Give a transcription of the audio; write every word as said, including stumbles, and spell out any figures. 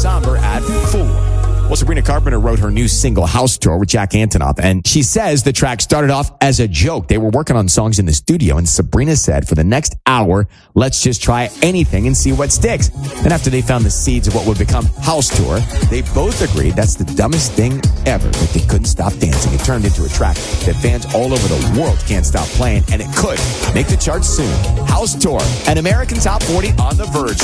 somber at four. Well, Sabrina Carpenter wrote her new single House Tour with Jack Antonoff, and she says the track started off as a joke. They were working on songs in the studio, and Sabrina said, for the next hour, let's just try anything and see what sticks. And after they found the seeds of what would become House Tour, they both agreed that's the dumbest thing ever, that they couldn't stop dancing. It turned into a track that fans all over the world can't stop playing, and it could make the charts soon. House Tour, an American Top forty on The Verge.